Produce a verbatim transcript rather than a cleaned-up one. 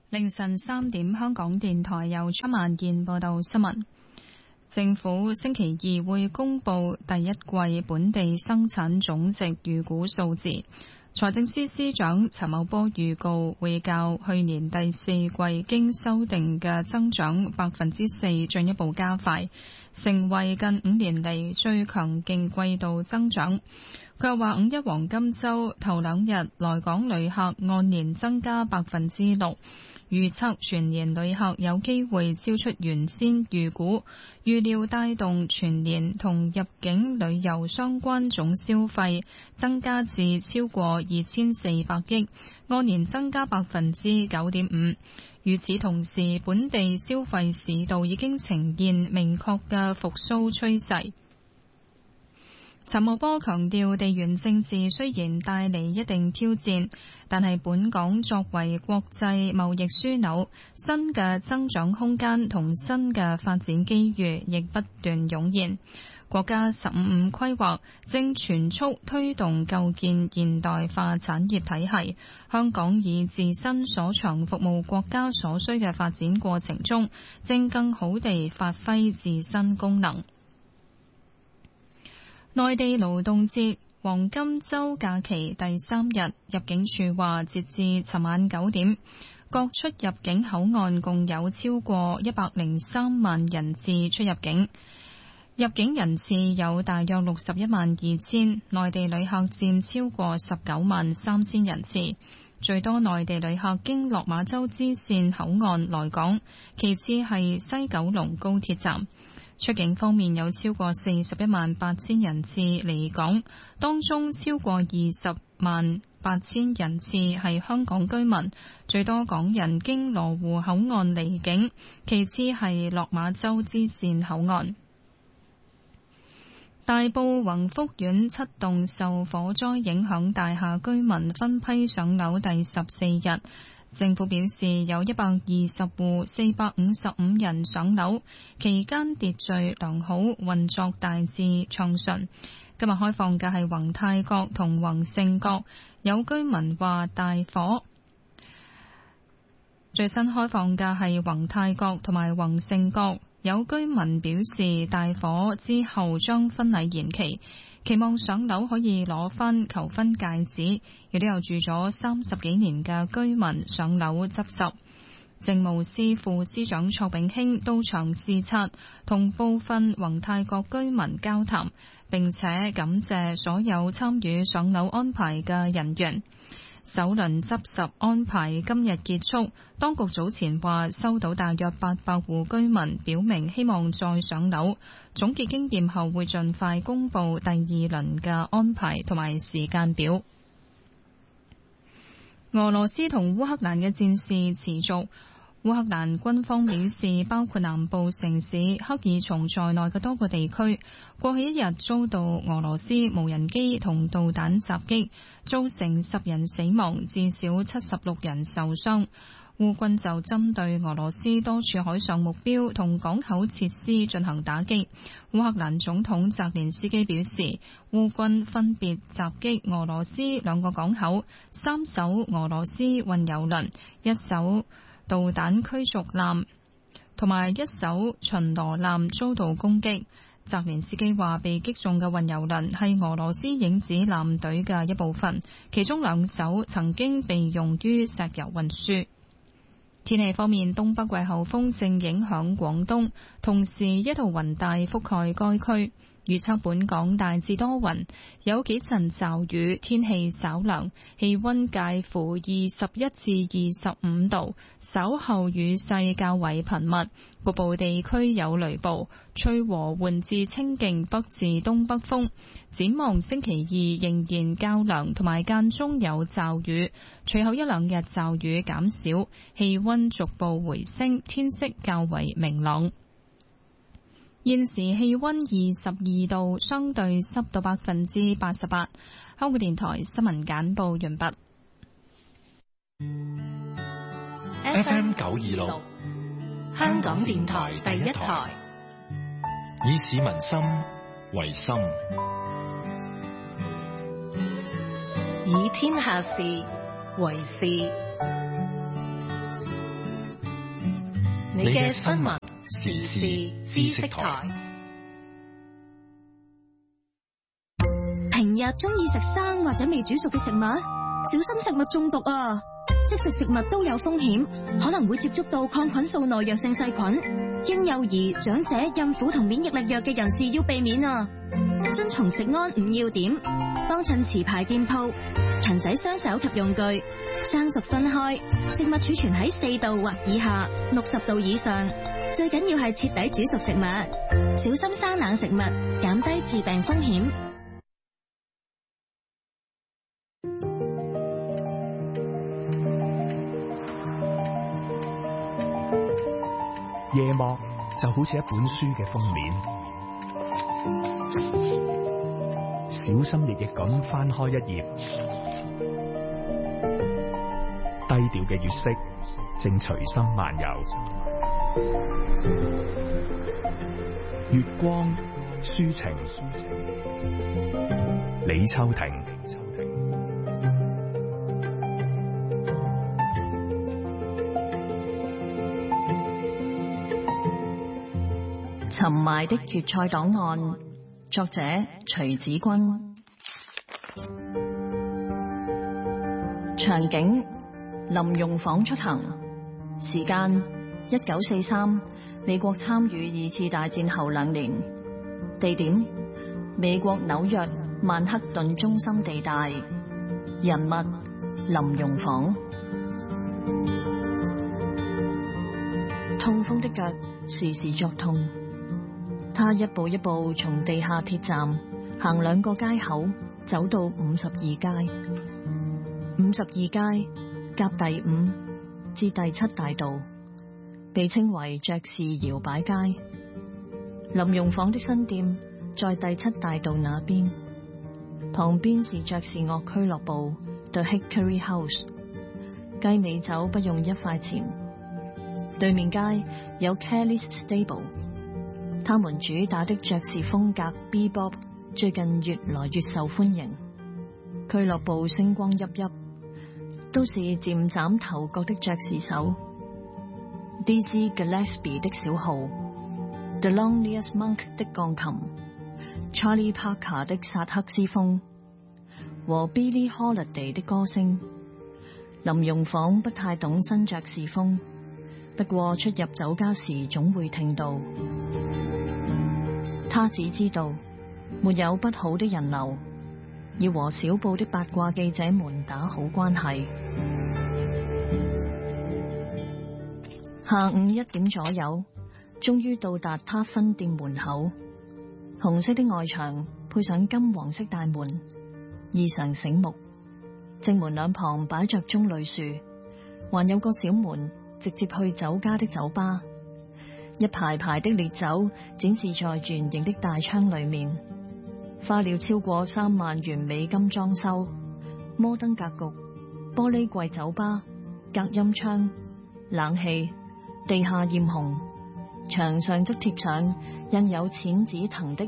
凌晨三點，香港電台由張曼燕報道新聞。政府星期二會公布第一季本地生產總值預估數字。財政司司長陳茂波預告會較去年第四季經修訂嘅增長百分之四進一步加快，成為近五年嚟最強勁季度增長。佢又話五一黃金週頭兩日來港旅客按年增加百分之六，預測全年旅客有機會超出原先預估，預料帶動全年同入境旅遊相關總消費增加至超過二千四百億，按年增加百分之九點五。與此同時，本地消費市道已經呈現明確嘅復甦趨勢。陳茂波強調，地緣政治雖然帶嚟一定挑戰，但係本港作為國際貿易樞紐，新嘅增長空間同新嘅發展機遇亦不斷湧現。國家十五五規劃正全速推動構建現代化產業體系，香港以自身所長服務國家所需嘅發展過程中，正更好地發揮自身功能。內地勞動節黃金週假期第三日，入境處話，截至尋晚九點，各出入境口岸共有超過一百零三萬人次出入境，入境人次有大約六十一萬二千，內地旅客佔超過十九萬三千人次。最多內地旅客經落馬洲支線口岸來港，其次係西九龍高鐵站。出境方面有超過四十一萬八千人次離港，當中超過二十萬八千人次係香港居民，最多港人經羅湖口岸離境，其次係落馬洲支線口岸。大埔宏福苑七棟受火災影響大廈居民分批上樓第十四日。政府表示有一百二十戶四百五十五人上樓，期間秩序良好，運作大致暢順。今日開放嘅係宏泰閣同宏盛閣，有居民話大火。最新開放嘅係宏泰閣同埋宏盛閣，有居民表示大火之後將婚禮延期，期望上樓可以攞返求婚戒指，亦都有住咗三十幾年嘅居民上樓執拾。政務司副司長卓炳興到場視察，同部分宏泰閣居民交談，並且感謝所有參與上樓安排嘅人員。首輪執拾安排今日結束，當局早前話收到大約八百戶居民表明希望再上樓，總結經驗後會盡快公布第二輪嘅安排同埋時間表。俄羅斯同烏克蘭嘅戰事持續。烏克蘭軍方表示，包括南部城市克爾松在內嘅多個地區，過去一日遭到俄羅斯無人機同導彈襲擊，造成十人死亡，至少七十六人受傷。烏軍就針對俄羅斯多處海上目標同港口設施進行打擊。烏克蘭總統澤連斯基表示，烏軍分別襲擊俄羅斯兩個港口、三艘俄羅斯運油輪、一艘導彈驅逐艦同埋一艘巡邏艦遭到攻擊。澤連斯基話，被擊中嘅運油輪係俄羅斯影子艦隊嘅一部分，其中兩艘曾經被用於石油運輸。天氣方面，東北季候風正影響廣東，同時一道雲帶覆蓋該區。預測本港大致多雲，有幾陣驟雨，天氣稍涼，氣溫介乎二十一至二十五度，稍後雨勢較為頻密，局部地區有雷暴，吹和緩至清勁北至東北風。展望星期二仍然較涼，同埋間中有驟雨，隨後一兩日驟雨減少，氣溫逐步回升，天色較為明朗。現時氣溫二十二度，相對濕度百分之八十八。香港電台新聞簡報完畢。 F M 九二六，香港電台第一台，以市民心為心，以天下事為事。 你嘅新聞時事知識台。 平日中意食生或者未煮熟嘅食物，小心食物中毒啊！即食食物都有風險，可能會接觸到抗菌素耐藥性細菌。嬰幼兒、長者、孕婦同免疫力弱嘅人士要避免啊！遵從食安五要點，幫襯持牌店鋪，勤洗雙手及用具，生熟分開，食物儲存喺四度或以下，六十度以上。最緊要係徹底煮熟食物，小心生冷食物，減低致病風險。 夜幕就好似一本書嘅封面，小心翼翼咁翻開一頁，低調嘅月色正隨心漫遊。月光抒情，李秋婷。 沉埋的粵菜檔案，作者徐子君。場景：林用房出行。時間：一九四三，美國參與二次大戰後兩年。地點：美國紐約曼克頓中心地帶。人物：林用房。痛風的腳時時作痛。他一步一步從地下鐵站行兩個街口，走到五十二街。五十二街夾第五至第七大道，被稱為爵士搖擺街。林用房的新店在第七大道那邊，旁邊是爵士樂俱樂部 The Hickory House， 雞尾酒不用一塊錢。對面街有 Kelly's Stable，他們主打的爵士風格 Bebop 最近越來越受歡迎。俱樂部星光熠熠，都是漸斬頭角的爵士手。Dizzy Gillespie 的小號， The Loneliest Monk 的鋼琴， Charlie Parker 的薩克斯風和 Billie Holiday 的歌聲。林用房不太懂新爵士風，不過出入酒家時總會聽到。他只知道沒有不好的人流，要和小報的八卦記者們打好關係。下午一點左右，終於到達他分店門口。紅色的外牆配上金黃色大門，異常醒目。正門兩旁擺着棕櫚樹，還有個小門直接去酒家的酒吧。一排排的烈酒展示在圓形的大窗裏面，花了超過三萬元美金裝修，摩登格局，玻璃櫃酒吧，隔音窗，冷氣，地下艷紅，牆上則貼上印有淺紫藤的